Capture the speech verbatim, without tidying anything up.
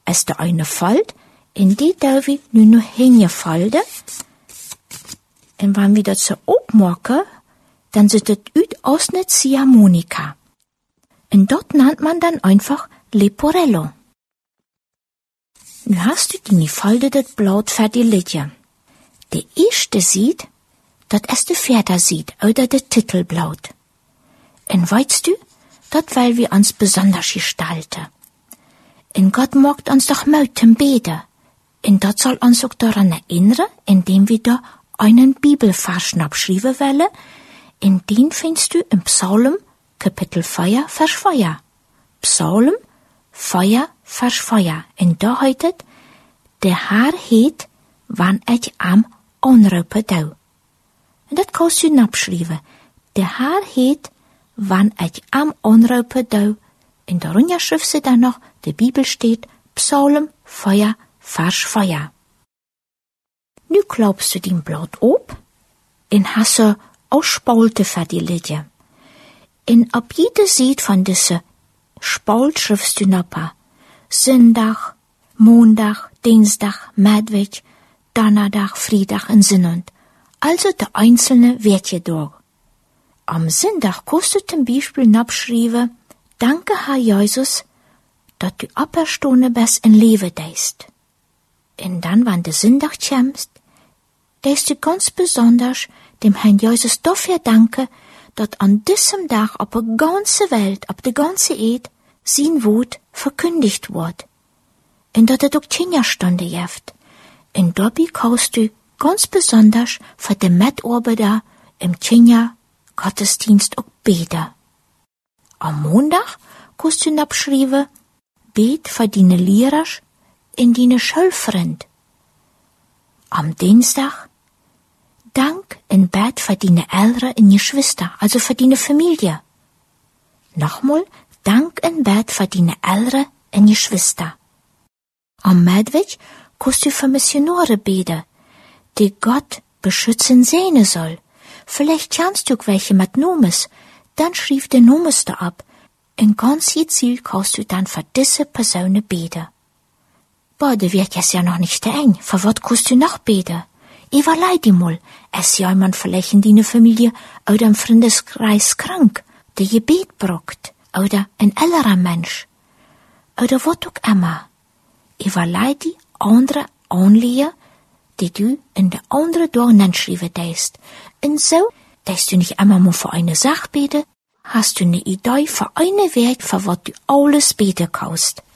als de eine valt, en die dou we nu nog hingefallen. En wanneer we dat zo opmaken, dan ziet het uit als een ziehharmonica. En dat nennt man dann einfach Leporello. Nu hast du die Falde das Blatt für die Lidje. De erste sieht, dat es de Vater sieht, oder de Titelblaut. En weißt du, dat weil wir uns besonders gestalten. En Gott mag uns doch möchten beten. En dat soll uns auch daran erinnern, indem wir da einen Bibelvers abschreiben wollen. En den findest du im Psalm, Kapitel vier, Vers vier. Psalm vier, Vers vier. En da heißt het, der Herr heet, wann ich am anrufen dou. En dat kannst du abschreiben. Der Herr heet, wann ich am anrufen dou. In der Runja-Schrift steht dann noch, de Bibel steht, Psalm vier, Vers vier. Nu klappst du den Blatt op, en hast du auch Spalte für die Lidje. En op jede Seite von diese Spalt schriftst du nappa. Sonntag, Montag, Dienstag, Mittwoch, Donnerdag, Freitag en Sonntag. Also de einzelne Wörtje durch. Am Sonntag kannst du zum Beispiel abschreiben, danke Herr Jesus, dat du auferstanden bist en leven deist. En dann, wann de Sonntag kommst, deist du ganz besonders dem Herrn Jesus dafür danke, dat an diesem Tag op der ganze Welt, op de ganze Erde, sein Wort verkündigt wird. En dat het ook Kinderstunde jeft. En dabei kannst du ganz besonders für de Mitarbeiter im Kinder Gottesdienst auch beten. Am Montag kannst du abschreiben, bet für deine Lehrer in deine Schulfreund. Am Dienstag, dank in Bett für deine Eltern und Geschwister, also für deine Familie. Nochmal, dank in Bett für deine Eltern und Geschwister. Am Mittwoch kannst du für Missionare beten, die Gott beschützen sehne soll. Vielleicht kannst du auch welche mit Nomes, dann schrieb der Nomes da ab. In ganz gezielt kannst du dann für diese Personen beten. Bade wird jetzt ja noch nicht eng, für was kannst du noch beten? Überlei dir mal, ist jemand vielleicht in deiner Familie oder im Freundeskreis krank, der Gebet braucht, oder ein älterer Mensch, oder was auch immer. Überlei dir andere Anliegen, die du in der anderen Tag schreiben deist. Und so, dass du nicht immer nur für eine Sache beten, hast du eine Idee für eine Weg, für was du alles beten kannst.